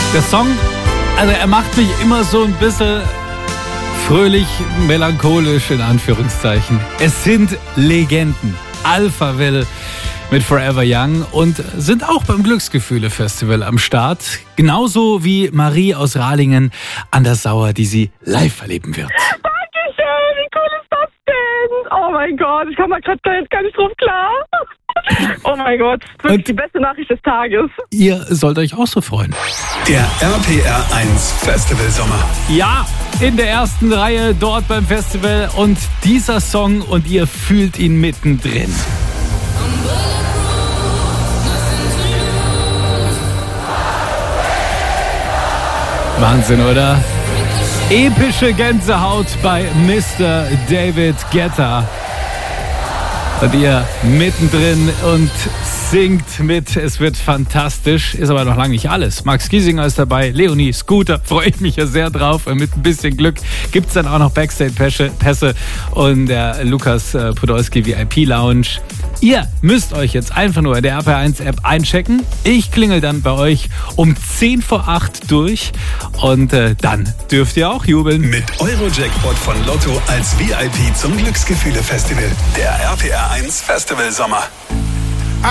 Der Song, also er macht mich immer so ein bisschen fröhlich, melancholisch in Anführungszeichen. Es sind Legenden. Alpha Will mit Forever Young und sind auch beim Glücksgefühle-Festival am Start. Genauso wie Marie aus Rahlingen an der Sauer, die sie live erleben wird. Dankeschön, wie cool ist das denn? Oh mein Gott, ich komme mal gerade gar nicht drauf klar. Oh mein Gott, wirklich die beste Nachricht des Tages. Ihr sollt euch auch so freuen. Der RPR 1 Festival Sommer. Ja, in der ersten Reihe dort beim Festival und dieser Song und ihr fühlt ihn mittendrin. Wahnsinn, oder? Epische Gänsehaut bei Mr. David Guetta. Und ihr mittendrin und singt mit. Es wird fantastisch. Ist aber noch lange nicht alles. Max Giesinger ist dabei, Leonie, Scooter. Freue ich mich ja sehr drauf. Und mit ein bisschen Glück gibt es dann auch noch Backstage-Pässe und der Lukas Podolski VIP-Lounge. Ihr müsst euch jetzt einfach nur in der RPR1-App einchecken. Ich klingel dann bei euch um 10 vor 8 durch. Und dann dürft ihr auch jubeln. Mit Eurojackpot von Lotto als VIP zum Glücksgefühle-Festival. Der RPR 1 Festival Sommer.